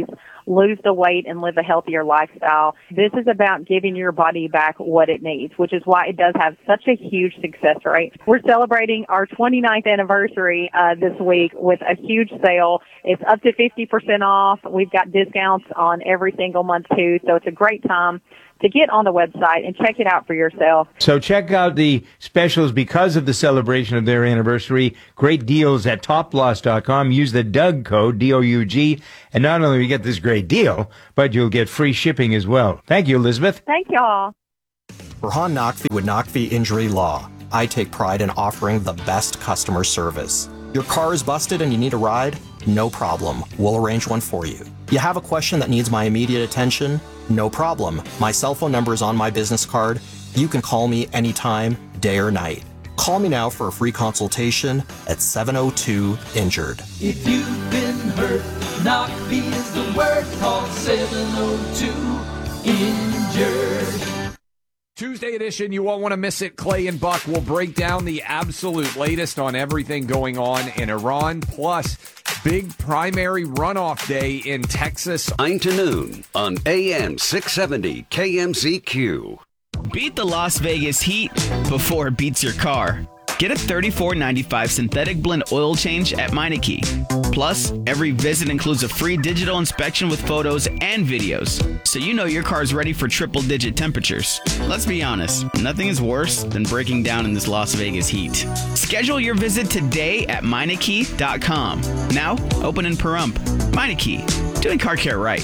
lose the weight and live a healthier lifestyle. This is about giving your body back what it needs, which is why it does have such a huge success rate. We're celebrating our twenty-ninth anniversary uh, this week with a huge sale. It's up to fifty percent off. We've got discounts on every single month, too, so it's a great time to get on the website and check it out for yourself. So check out the specials because of the celebration of their anniversary. Great deals at top loss dot com. Use the Doug code, D O U G, and not only will you get this great deal, but you'll get free shipping as well. Thank you, Elizabeth. Thank y'all. Rahan Naqvi with Naqvi Injury Law. I take pride in offering the best customer service. Your car is busted and you need a ride? No problem. We'll arrange one for you. You have a question that needs my immediate attention? No problem. My cell phone number is on my business card. You can call me anytime, day or night. Call me now for a free consultation at seven oh two injured. If you've been hurt, Naqvi is the word. Call seven oh two injured. Tuesday edition, you won't want to miss it. Clay and Buck will break down the absolute latest on everything going on in Iran, plus big primary runoff day in Texas. nine to noon on A M six seventy K M Z Q. Beat the Las Vegas heat before it beats your car. Get a thirty-four ninety-five synthetic blend oil change at Meineke. Plus, every visit includes a free digital inspection with photos and videos, so you know your car's ready for triple-digit temperatures. Let's be honest, nothing is worse than breaking down in this Las Vegas heat. Schedule your visit today at Meineke dot com. Now, open in Pahrump. Meineke, doing car care right.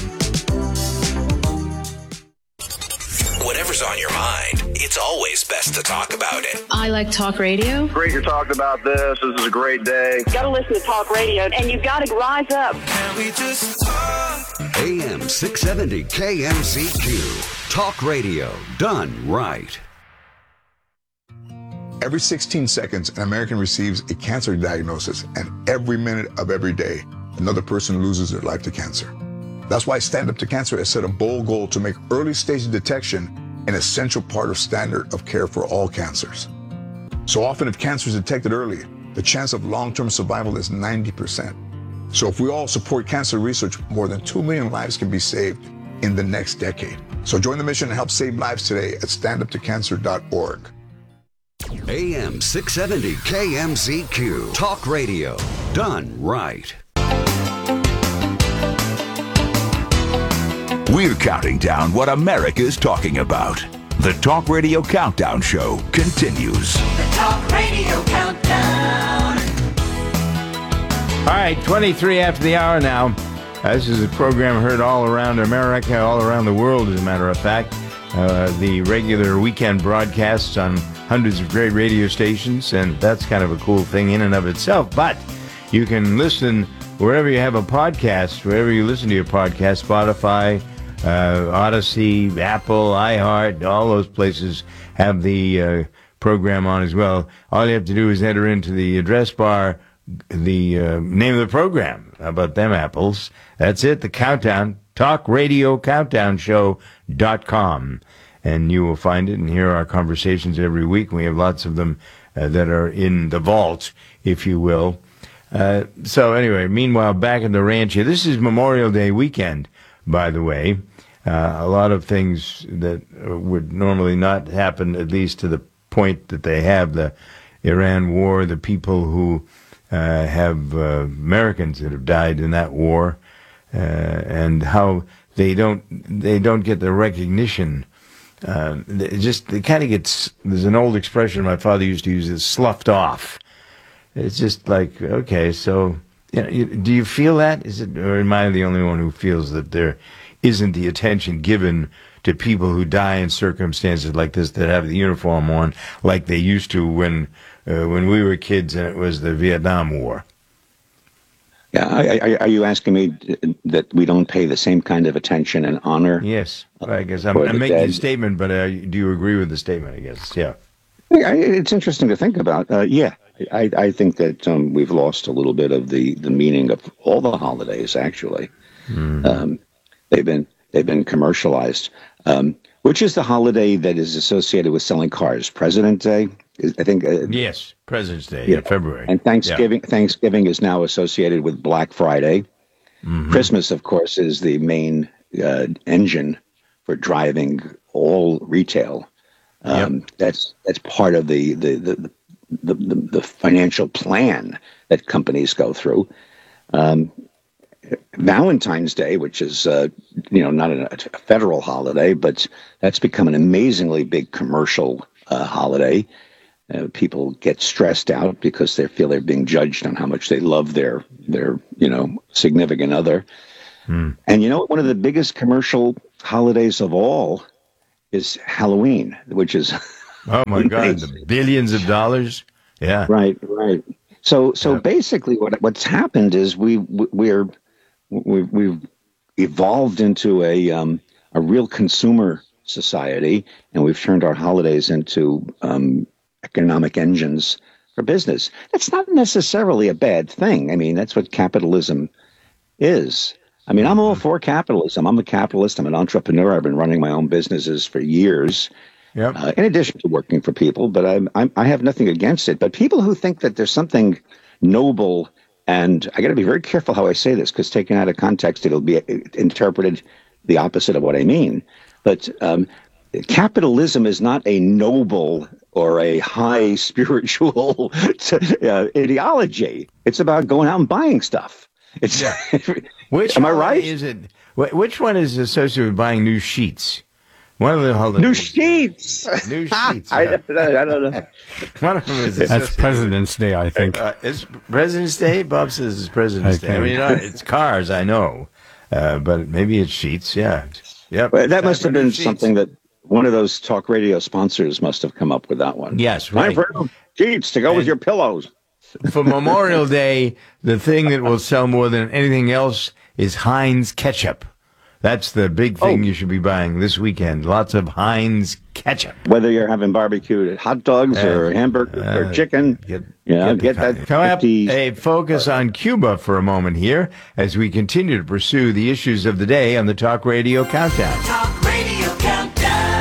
Whatever's on your mind, it's always best to talk about it. I like talk radio. Great to talk about this. This is a great day. You gotta listen to talk radio, and you gotta rise up. Can we just talk? A M six seventy K M Z Q. Talk radio done right. Every sixteen seconds, an American receives a cancer diagnosis, and every minute of every day, another person loses their life to cancer. That's why Stand Up to Cancer has set a bold goal to make early stage detection an essential part of standard of care for all cancers. So often, if cancer is detected early, the chance of long-term survival is ninety percent. So if we all support cancer research, more than two million lives can be saved in the next decade. So join the mission and help save lives today at stand up to cancer dot org. A M six seventy K M Z Q. Talk radio done right. We're counting down what America's talking about. The Talk Radio Countdown Show continues. The Talk Radio Countdown. All right, twenty-three after the hour now. Uh, this is a program heard all around America, all around the world, as a matter of fact. Uh, the regular weekend broadcasts on hundreds of great radio stations, and that's kind of a cool thing in and of itself. But you can listen wherever you have a podcast, wherever you listen to your podcast, Spotify, uh, Odyssey, Apple, iHeart, all those places have the uh, program on as well. All you have to do is enter into the address bar the uh, name of the program. How about them apples? That's it, the countdown, talk radio countdown show dot com. And you will find it and hear our conversations every week. We have lots of them uh, that are in the vault, if you will. Uh, so anyway, meanwhile, back in the ranch here, this is Memorial Day weekend, by the way. Uh, a lot of things that would normally not happen, at least to the point that they have, the Iran war, the people who uh, have uh, Americans that have died in that war, uh, and how they don't they don't get the recognition. Uh, it just it kind of gets. There's an old expression my father used to use: "Is sloughed off." It's just like, okay, so you know, you, do you feel that? Is it, or am I the only one who feels that there isn't the attention given to people who die in circumstances like this that have the uniform on, like they used to when uh, when we were kids and it was the Vietnam War? Yeah, I, I, are you asking me that we don't pay the same kind of attention and honor? Yes, I guess I'm, I'm making dead? a statement, but uh, do you agree with the statement? I guess, yeah. Yeah, it's interesting to think about. Uh, yeah, I, I think that um, we've lost a little bit of the, the meaning of all the holidays. Actually, mm. um, they've been they've been commercialized. Um, which is the holiday that is associated with selling cars? President's Day, is, I think. Uh, yes, President's Day, yeah, in February. And Thanksgiving. Yeah. Thanksgiving is now associated with Black Friday. Mm-hmm. Christmas, of course, is the main uh, engine for driving all retail. Um, yep. That's that's part of the the, the the the the financial plan that companies go through. Um, Valentine's Day, which is uh, you know not a, a federal holiday, but that's become an amazingly big commercial uh, holiday. Uh, people get stressed out because they feel they're being judged on how much they love their their you know significant other. Mm. And you know, one of the biggest commercial holidays of all is Halloween, which is oh my god, the billions of dollars. Yeah, right, right. So so yeah. basically, what what's happened is we we're we we've evolved into a um, a real consumer society, and we've turned our holidays into um, economic engines for business. That's not necessarily a bad thing. I mean, that's what capitalism is. I mean, I'm all for capitalism. I'm a capitalist. I'm an entrepreneur. I've been running my own businesses for years, yep. uh, in addition to working for people. But I'm, I'm, I have nothing against it. But people who think that there's something noble, and I got to be very careful how I say this, because taken out of context, it'll be interpreted the opposite of what I mean. But um, capitalism is not a noble or a high spiritual uh, ideology. It's about going out and buying stuff. It's yeah. Which am I right? Is it? Which one is associated with buying new sheets? One of the holidays. New sheets. New sheets. I, I, I don't know. One of them is that's President's Day, I think. Uh, it's President's Day. Bob says it's President's I Day. I mean, you know, it's cars. I know, uh, but maybe it's sheets. Yeah. Yep. Well, that must have been something that one of those talk radio sponsors must have come up with that one. Yes, right. Time for sheets to go and with your pillows. For Memorial Day, the thing that will sell more than anything else is Heinz ketchup. That's the big thing oh. you should be buying this weekend. Lots of Heinz ketchup. Whether you're having barbecued hot dogs uh, or hamburger uh, or chicken, get, you know, get, get that. Come up a focus on Cuba for a moment here as we continue to pursue the issues of the day on the Talk Radio Countdown. Talk Radio Countdown.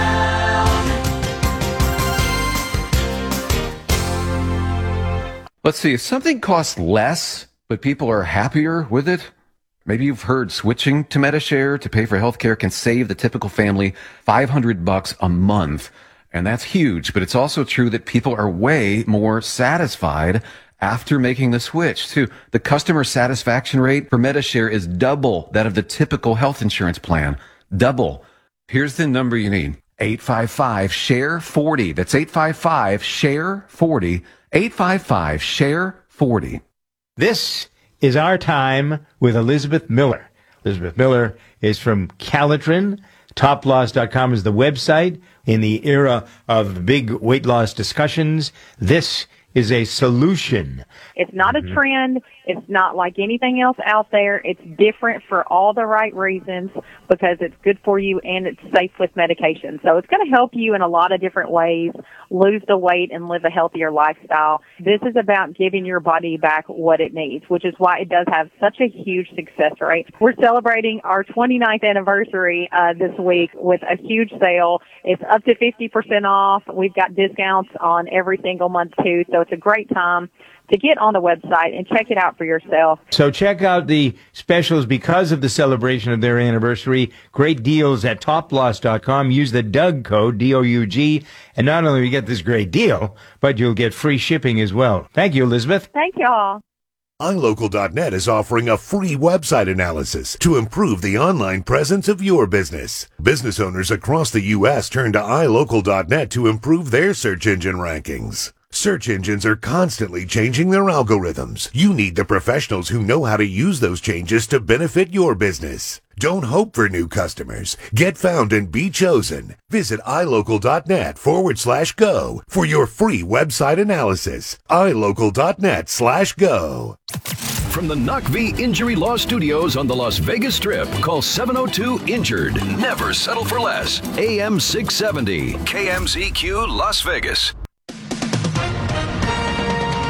Let's see, if something costs less, but people are happier with it, maybe you've heard switching to Medi-Share to pay for healthcare can save the typical family five hundred bucks a month. And that's huge, but it's also true that people are way more satisfied after making the switch too. The customer satisfaction rate for Medi-Share is double that of the typical health insurance plan. Double. Here's the number you need. eight five five, share forty. That's eight five five, share forty. eight five five, share forty. This is Our Time with Elizabeth Miller. Elizabeth Miller is from Calitrin. Top Loss dot com is the website. In the era of big weight loss discussions, this is a solution. It's not a trend. It's not like anything else out there. It's different for all the right reasons because it's good for you and it's safe with medication. So it's going to help you in a lot of different ways lose the weight and live a healthier lifestyle. This is about giving your body back what it needs, which is why it does have such a huge success rate. We're celebrating our twenty-ninth anniversary uh, this week with a huge sale. It's up to fifty percent off. We've got discounts on every single month too, so it's a great time to get on the website and check it out for yourself. So check out the specials because of the celebration of their anniversary. Great deals at Top Loss dot com. Use the Doug code, D O U G, and not only will you get this great deal, but you'll get free shipping as well. Thank you, Elizabeth. Thank you all. i local dot net is offering a free website analysis to improve the online presence of your business. Business owners across the U S turn to i local dot net to improve their search engine rankings. Search engines are constantly changing their algorithms. You need the professionals who know how to use those changes to benefit your business. Don't hope for new customers. Get found and be chosen. Visit i local dot net forward slash go for your free website analysis. i local dot net slash go. From the Knock V Injury Law Studios on the Las Vegas Strip, call seven oh two injured. Never settle for less. A M six seventy, K M Z Q Las Vegas.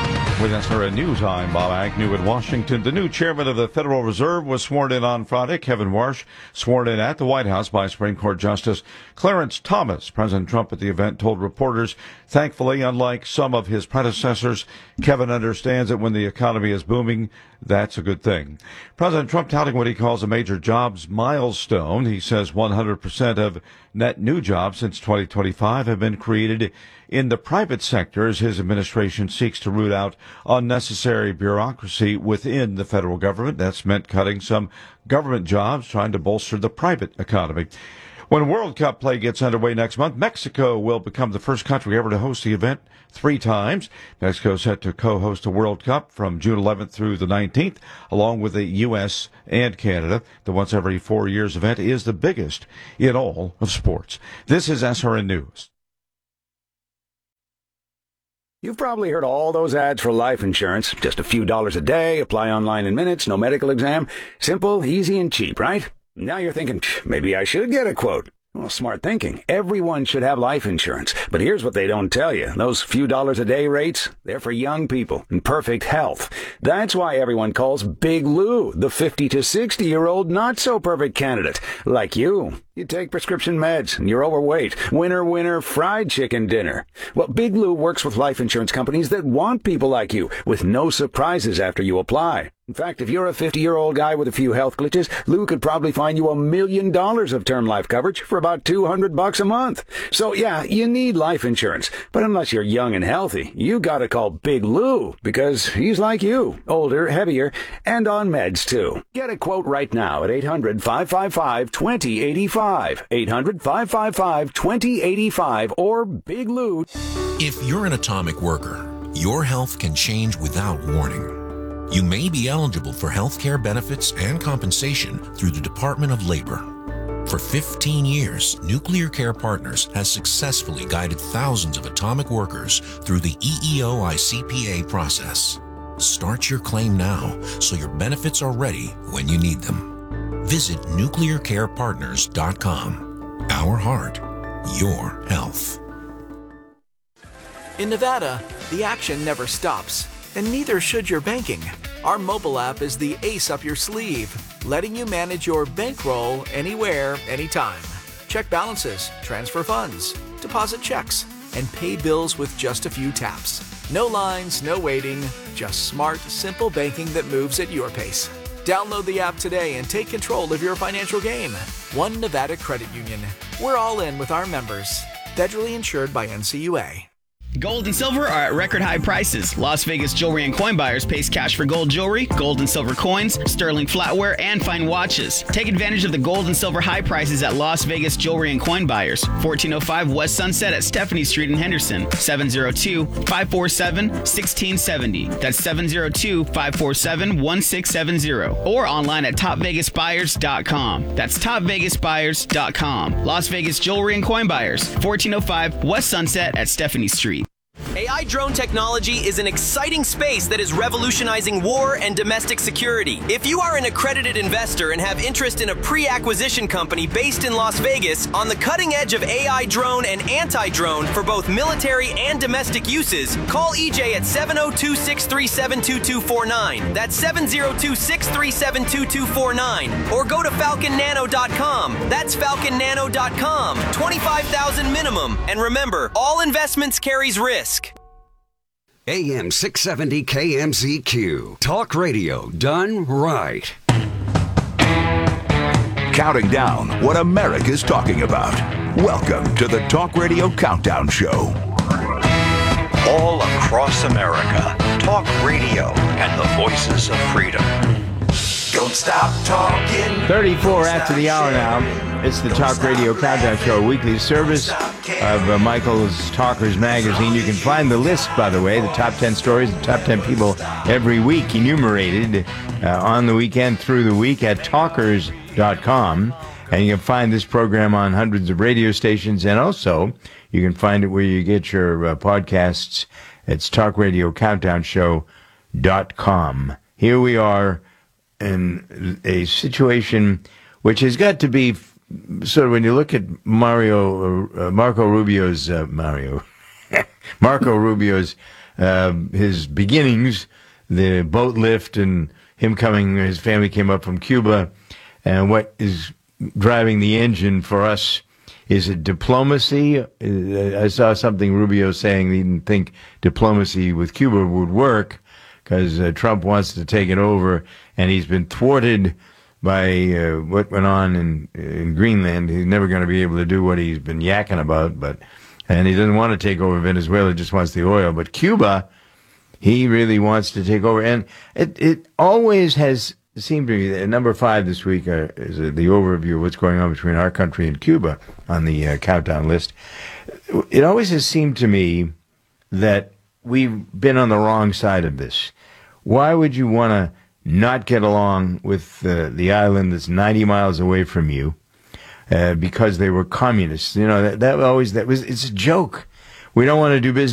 With S R N News, I'm Bob Agnew in Washington. The new chairman of the Federal Reserve was sworn in on Friday. Kevin Warsh, sworn in at the White House by Supreme Court Justice Clarence Thomas. President Trump at the event told reporters, thankfully, unlike some of his predecessors, Kevin understands that when the economy is booming, that's a good thing. President Trump touting what he calls a major jobs milestone. He says one hundred percent of net new jobs since twenty twenty-five have been created in the private sector as his administration seeks to root out unnecessary bureaucracy within the federal government. That's meant cutting some government jobs, trying to bolster the private economy. When World Cup play gets underway next month, Mexico will become the first country ever to host the event three times. Mexico is set to co-host the World Cup from June eleventh through the nineteenth, along with the U S and Canada. The once every four years event is the biggest in all of sports. This is S R N News. You've probably heard all those ads for life insurance. Just a few dollars a day, apply online in minutes, no medical exam. Simple, easy, and cheap, right? Now you're thinking, maybe I should get a quote. Well, smart thinking. Everyone should have life insurance. But here's what they don't tell you. Those few dollars a day rates, they're for young people in perfect health. That's why everyone calls Big Lou the fifty to sixty-year-old not-so-perfect candidate. Like you. You take prescription meds, and you're overweight. Winner, winner, fried chicken dinner. Well, Big Lou works with life insurance companies that want people like you, with no surprises after you apply. In fact, if you're a fifty-year-old guy with a few health glitches, Lou could probably find you a million dollars of term life coverage for about two hundred bucks a month. So yeah, you need life insurance. But unless you're young and healthy, you gotta call Big Lou, because he's like you, older, heavier, and on meds too. Get a quote right now at eight hundred, five five five, two zero eight five. eight hundred, five five five, two zero eight five or Big Lou. If you're an atomic worker, your health can change without warning. You may be eligible for health care benefits and compensation through the Department of Labor. For fifteen years, Nuclear Care Partners has successfully guided thousands of atomic workers through the E E O I C P A process. Start your claim now so your benefits are ready when you need them. Visit nuclear care partners dot com. Our heart, your health. In Nevada, the action never stops, and neither should your banking. Our mobile app is the ace up your sleeve, letting you manage your bankroll anywhere, anytime. Check balances, transfer funds, deposit checks, and pay bills with just a few taps. No lines, no waiting, just smart, simple banking that moves at your pace. Download the app today and take control of your financial game. One Nevada Credit Union. We're all in with our members. Federally insured by N C U A. Gold and silver are at record high prices. Las Vegas Jewelry and Coin Buyers pays cash for gold jewelry, gold and silver coins, sterling flatware, and fine watches. Take advantage of the gold and silver high prices at Las Vegas Jewelry and Coin Buyers. fourteen oh five West Sunset at Stephanie Street in Henderson. seven oh two, five four seven, one six seven oh. That's seven oh two, five four seven, one six seven oh. Or online at top vegas buyers dot com. That's top vegas buyers dot com. Las Vegas Jewelry and Coin Buyers. fourteen oh five West Sunset at Stephanie Street. A I drone technology is an exciting space that is revolutionizing war and domestic security. If you are an accredited investor and have interest in a pre-acquisition company based in Las Vegas on the cutting edge of A I drone and anti-drone for both military and domestic uses, call E J at seven oh two, six three seven, two two four nine. That's seven oh two, six three seven, two two four nine. Or go to falcon nano dot com. That's falcon nano dot com. twenty-five thousand minimum. And remember, all investments carries risk. A M six seventy K M Z Q. Talk radio done right. Counting down what America's talking about. Welcome to the Talk Radio Countdown Show. All across America. Talk radio and the voices of freedom. Don't stop talking. thirty-four after the hour now. It's the Talk Radio Countdown Show, a weekly service of uh, Michael's Talkers magazine. You can find the list, by the way, the top ten stories, the top ten people every week enumerated uh, on the weekend through the week at talkers dot com. And you can find this program on hundreds of radio stations. And also, you can find it where you get your uh, podcasts. It's talk radio countdown show dot com. Here we are in a situation which has got to be sort of, when you look at Mario, uh, Marco Rubio's, uh, Mario, Marco Rubio's uh, his beginnings, the boat lift, and him coming, his family came up from Cuba, and what is driving the engine for us. Is it diplomacy? I saw something Rubio saying he didn't think diplomacy with Cuba would work because uh, Trump wants to take it over, and he's been thwarted by uh, what went on in, in Greenland. He's never going to be able to do what he's been yakking about, but and he doesn't want to take over Venezuela, just wants the oil. But Cuba, he really wants to take over, and it, it always has seemed to me that number five this week uh, is uh, the overview of what's going on between our country and Cuba on the uh, countdown list. It always has seemed to me that we've been on the wrong side of this. Why would you want to not get along with uh, the island that's ninety miles away from you uh, because they were communists? You know, that, that always, that was, it's a joke. We don't want to do business